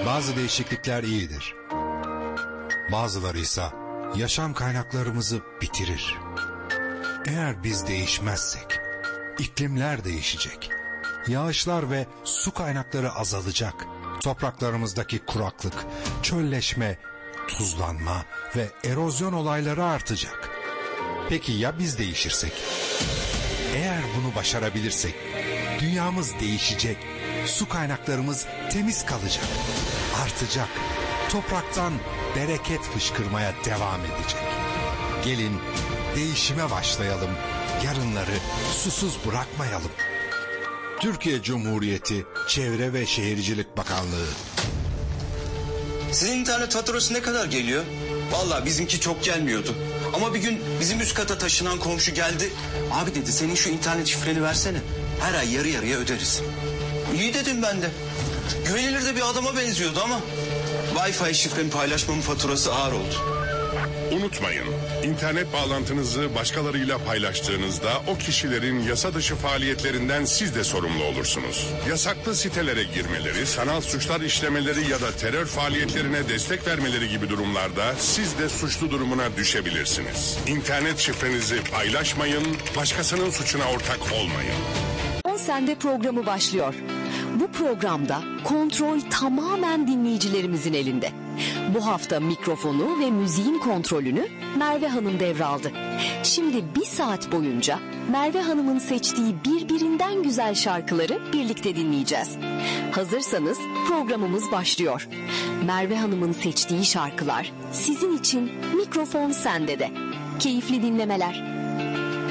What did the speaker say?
Bazı değişiklikler iyidir. Bazıları ise yaşam kaynaklarımızı bitirir. Eğer biz değişmezsek iklimler değişecek. Yağışlar ve su kaynakları azalacak. Topraklarımızdaki kuraklık, çölleşme, tuzlanma ve erozyon olayları artacak. Peki ya biz değişirsek? Eğer bunu başarabilirsek dünyamız değişecek. Su kaynaklarımız temiz kalacak, artacak. Topraktan bereket fışkırmaya devam edecek. Gelin değişime başlayalım. Yarınları susuz bırakmayalım. Türkiye Cumhuriyeti Çevre ve Şehircilik Bakanlığı. Sizin internet faturası ne kadar geliyor? Vallahi bizimki çok gelmiyordu. Ama bir gün bizim üst kata taşınan komşu geldi. Abi dedi, senin şu internet şifreni versene. Her ay yarı yarıya öderiz. İyi dedim ben de. Güvenilir de bir adama benziyordu ama Wi-Fi şifremi paylaşmamın faturası ağır oldu. Unutmayın, internet bağlantınızı başkalarıyla paylaştığınızda o kişilerin yasa dışı faaliyetlerinden siz de sorumlu olursunuz. Yasaklı sitelere girmeleri, sanal suçlar işlemeleri ya da terör faaliyetlerine destek vermeleri gibi durumlarda siz de suçlu durumuna düşebilirsiniz. İnternet şifrenizi paylaşmayın, başkasının suçuna ortak olmayın. Sende programı başlıyor. Bu programda kontrol tamamen dinleyicilerimizin elinde. Bu hafta mikrofonu ve müziğin kontrolünü Merve Hanım devraldı. Şimdi bir saat boyunca Merve Hanım'ın seçtiği birbirinden güzel şarkıları birlikte dinleyeceğiz. Hazırsanız programımız başlıyor. Merve Hanım'ın seçtiği şarkılar sizin için mikrofon sende de. Keyifli dinlemeler.